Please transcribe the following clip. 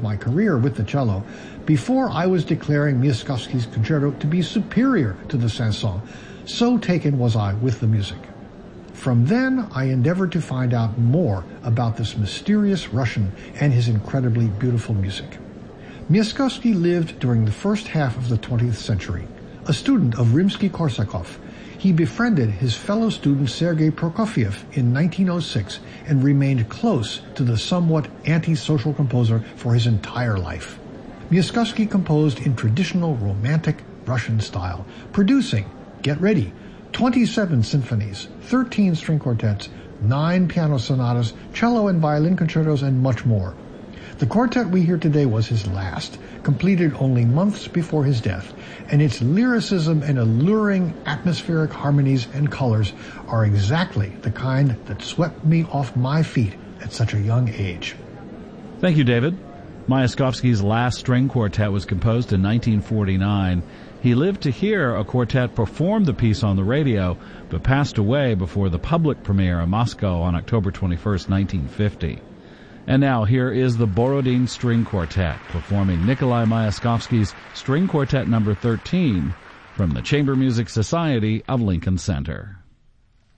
my career with the cello before I was declaring Miaskovsky's concerto to be superior to the Saint-Saëns. So taken was I with the music. From then, I endeavored to find out more about this mysterious Russian and his incredibly beautiful music. Miaskovsky lived during the first half of the 20th century. A student of Rimsky-Korsakov, he befriended his fellow student Sergei Prokofiev in 1906 and remained close to the somewhat antisocial composer for his entire life. Miaskovsky composed in traditional romantic Russian style, producing, get ready, 27 symphonies, 13 string quartets, 9 piano sonatas, cello and violin concertos, and much more. The quartet we hear today was his last, completed only months before his death, and its lyricism and alluring atmospheric harmonies and colors are exactly the kind that swept me off my feet at such a young age. Thank you, David. Miaskovsky's last string quartet was composed in 1949. He lived to hear a quartet perform the piece on the radio, but passed away before the public premiere in Moscow on October 21st, 1950. And now here is the Borodin String Quartet performing Nikolai Miaskovsky's String Quartet No. 13 from the Chamber Music Society of Lincoln Center.